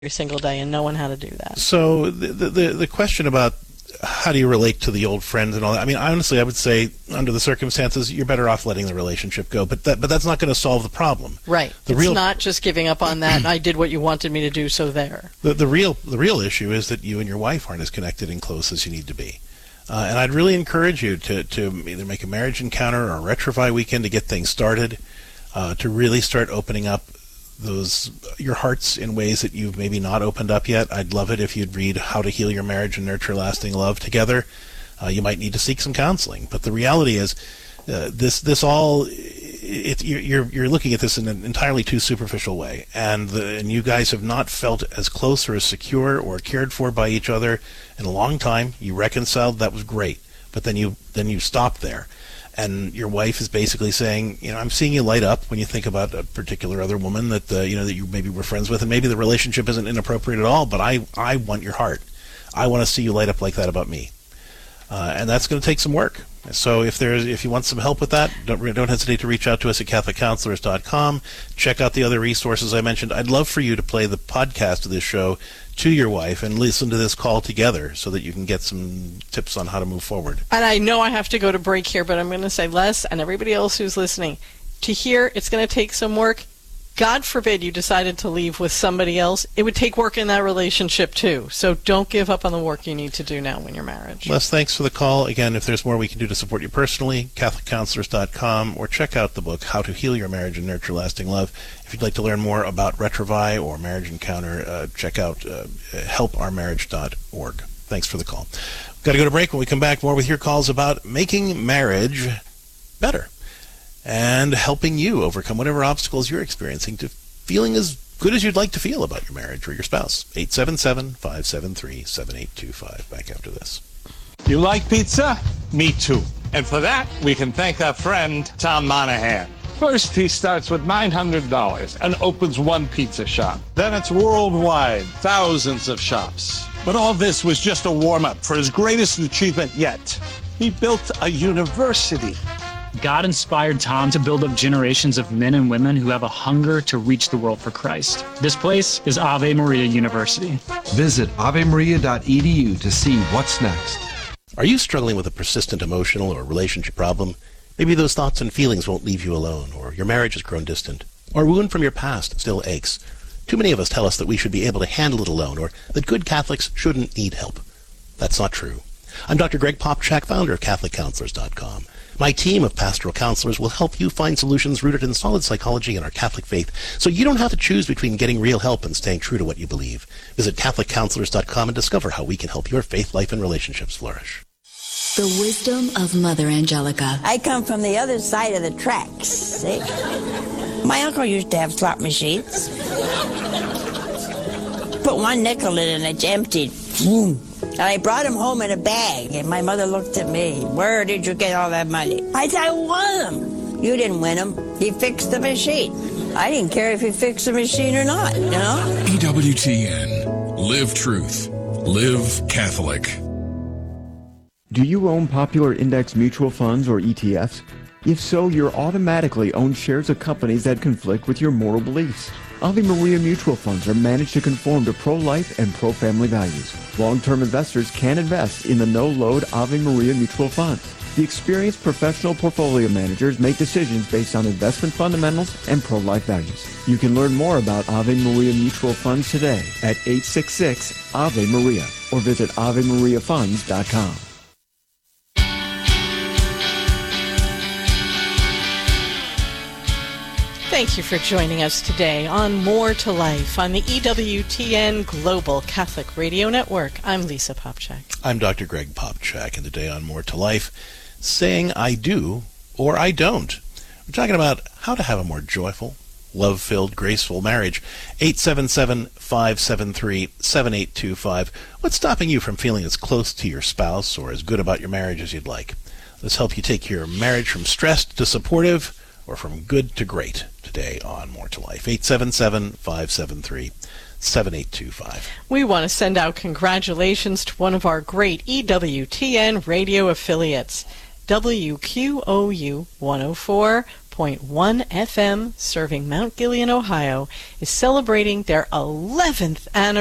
single day and knowing how to do that. So the question about how do you relate to the old friends and all that, I mean, honestly, I would say under the circumstances, you're better off letting the relationship go. But that's not going to solve the problem. Right. It's not just giving up on that, I did what you wanted me to do, so there. The real issue is that you and your wife aren't as connected and close as you need to be. And I'd really encourage you to either make a marriage encounter or a Retrovai weekend to get things started, to really start opening up your hearts in ways that you've maybe not opened up yet. I'd love it if you'd read How to Heal Your Marriage and Nurture Lasting Love together. You might need to seek some counseling, but the reality is, you're looking at this in an entirely too superficial way, and you guys have not felt as close or as secure or cared for by each other in a long time. You reconciled, that was great, but then you stopped there. And your wife is basically saying, I'm seeing you light up when you think about a particular other woman that that you maybe were friends with, and maybe the relationship isn't inappropriate at all, but I want your heart. I want to see you light up like that about me. And that's going to take some work. So if you want some help with that, don't hesitate to reach out to us at CatholicCounselors.com. Check out the other resources I mentioned. I'd love for you to play the podcast of this show to your wife and listen to this call together so that you can get some tips on how to move forward. And I know I have to go to break here, but I'm going to say, Les, and everybody else who's listening, to hear it's going to take some work. God forbid you decided to leave with somebody else. It would take work in that relationship, too. So don't give up on the work you need to do now in your marriage. Les, thanks for the call. Again, if there's more we can do to support you personally, CatholicCounselors.com, or check out the book, How to Heal Your Marriage and Nurture Lasting Love. If you'd like to learn more about Retrovai or Marriage Encounter, check out helpourmarriage.org. Thanks for the call. We've got to go to break. When we come back, more with your calls about making marriage better and helping you overcome whatever obstacles you're experiencing to feeling as good as you'd like to feel about your marriage or your spouse. 877-573-7825. Back after this. You like pizza? Me too. And for that, we can thank our friend, Tom Monahan. First, he starts with $900 and opens one pizza shop. Then it's worldwide, thousands of shops. But all this was just a warm-up for his greatest achievement yet. He built a university. God inspired Tom to build up generations of men and women who have a hunger to reach the world for Christ. This place is Ave Maria University. Visit avemaria.edu to see what's next. Are you struggling with a persistent emotional or relationship problem? Maybe those thoughts and feelings won't leave you alone, or your marriage has grown distant, or a wound from your past still aches. Too many of us tell us that we should be able to handle it alone, or that good Catholics shouldn't need help. That's not true. I'm Dr. Greg Popchak, founder of CatholicCounselors.com. My team of pastoral counselors will help you find solutions rooted in solid psychology and our Catholic faith, so you don't have to choose between getting real help and staying true to what you believe. Visit CatholicCounselors.com and discover how we can help your faith life and relationships flourish. The wisdom of Mother Angelica. I come from the other side of the tracks, see? My uncle used to have slot machines. Put one nickel in and it's emptied. Boom. And I brought him home in a bag, and my mother looked at me. Where did you get all that money? I said, I won them. You didn't win them. He fixed the machine. I didn't care if he fixed the machine or not, you know? EWTN. Live truth. Live Catholic. Do you own popular index mutual funds or ETFs? If so, you're automatically own shares of companies that conflict with your moral beliefs. Ave Maria mutual funds are managed to conform to pro-life and pro-family values. Long-term investors can invest in the no-load Ave Maria mutual funds. The experienced professional portfolio managers make decisions based on investment fundamentals and pro-life values. You can learn more about Ave Maria mutual funds today at 866-AVE-MARIA or visit AveMariaFunds.com. Thank you for joining us today on More to Life on the EWTN Global Catholic Radio Network. I'm Lisa Popchak. I'm Dr. Greg Popchak, and today on More to Life, saying I do or I don't. We're talking about how to have a more joyful, love-filled, graceful marriage. 877-573-7825. What's stopping you from feeling as close to your spouse or as good about your marriage as you'd like? Let's help you take your marriage from stressed to supportive, or from good to great, today on More to Life. 877-573-7825. We want to send out congratulations to one of our great EWTN radio affiliates, WQOU 104, FM, serving Mount Gilead, Ohio, is celebrating their 11th anniversary.